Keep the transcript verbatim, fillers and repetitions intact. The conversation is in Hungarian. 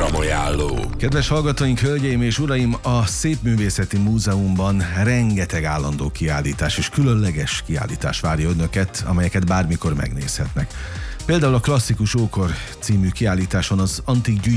programajánló. Kedves hallgatóink, hölgyeim és uraim, a Szépművészeti Múzeumban rengeteg állandó kiállítás és különleges kiállítás várja önöket, amelyeket bármikor megnézhetnek. Például a Klasszikus Ókor című kiállításon az antik gyűjt